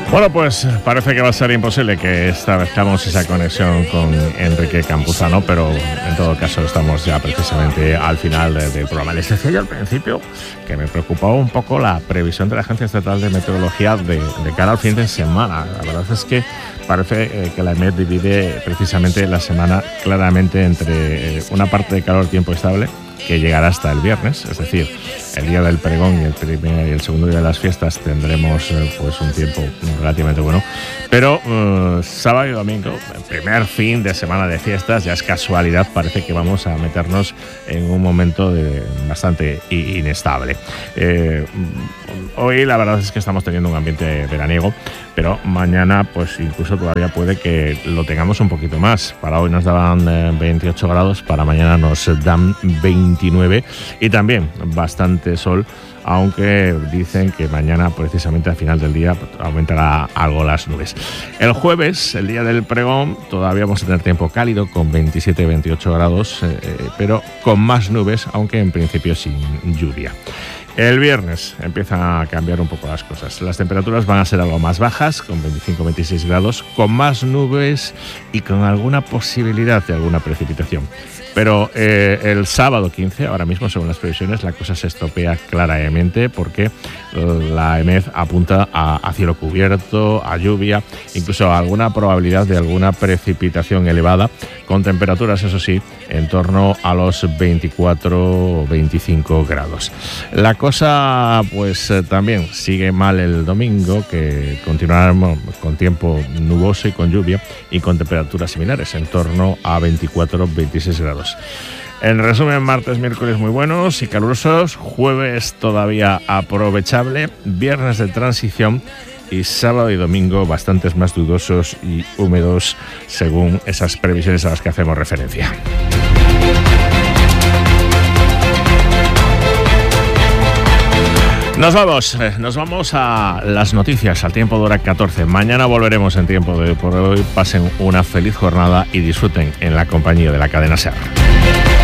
Bueno, pues parece que va a ser imposible que establezcamos esa conexión con Enrique Campuzano, pero en todo caso estamos ya precisamente al final del programa. Les decía yo al principio que me preocupaba un poco la previsión de la Agencia Estatal de Meteorología de cara al fin de semana. La verdad es que parece que la EMET divide precisamente la semana claramente entre una parte de calor, tiempo estable, que llegará hasta el viernes, es decir, el día del pregón y el primer y el segundo día de las fiestas tendremos pues un tiempo relativamente bueno, pero sábado y domingo, el primer fin de semana de fiestas, ya es casualidad, parece que vamos a meternos en un momento bastante inestable. Hoy la verdad es que estamos teniendo un ambiente veraniego, pero mañana pues incluso todavía puede que lo tengamos un poquito más. Para hoy nos daban 28 grados, para mañana nos dan 29 y también bastante sol, aunque dicen que mañana precisamente al final del día aumentará algo las nubes. El jueves, el día del pregón, todavía vamos a tener tiempo cálido con 27-28 grados, pero con más nubes, aunque en principio sin lluvia. El viernes empiezan a cambiar un poco las cosas. Las temperaturas van a ser algo más bajas, con 25-26 grados, con más nubes y con alguna posibilidad de alguna precipitación. Pero el sábado 15, ahora mismo según las previsiones, la cosa se estropea claramente porque la EMET apunta a cielo cubierto, a lluvia, incluso a alguna probabilidad de alguna precipitación elevada, con temperaturas, eso sí, en torno a los 24 o 25 grados. La cosa pues también sigue mal el domingo, que continuaremos con tiempo nuboso y con lluvia y con temperaturas similares, en torno a 24 o 26 grados. En resumen, martes, miércoles muy buenos y calurosos, jueves todavía aprovechable, viernes de transición y sábado y domingo bastantes más dudosos y húmedos según esas previsiones a las que hacemos referencia. Nos vamos a las noticias, al tiempo de hora 14. Mañana volveremos en tiempo de por hoy. Pasen una feliz jornada y disfruten en la compañía de la cadena SER.